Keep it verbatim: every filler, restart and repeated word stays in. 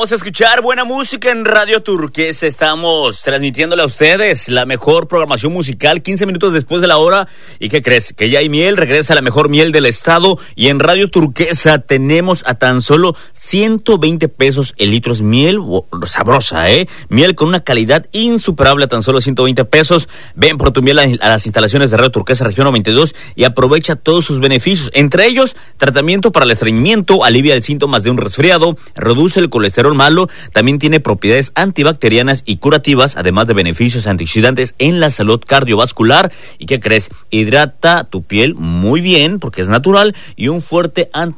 Vamos a escuchar buena música en Radio Turquesa. Estamos transmitiéndole a ustedes la mejor programación musical quince minutos después de la hora. ¿Y qué crees? Que ya hay miel, regresa la mejor miel del estado. Y en Radio Turquesa tenemos a tan solo ciento veinte pesos el litro. Es miel oh, sabrosa, ¿eh? Miel con una calidad insuperable a tan solo ciento veinte pesos. Ven por tu miel a, a las instalaciones de Radio Turquesa, región noventa y dos, y aprovecha todos sus beneficios. Entre ellos, tratamiento para el estreñimiento, alivia los síntomas de un resfriado, reduce el colesterol malo, también tiene propiedades antibacterianas y curativas, además de beneficios antioxidantes en la salud cardiovascular. ¿Y qué crees? Hidrata tu piel muy bien porque es natural y un fuerte anti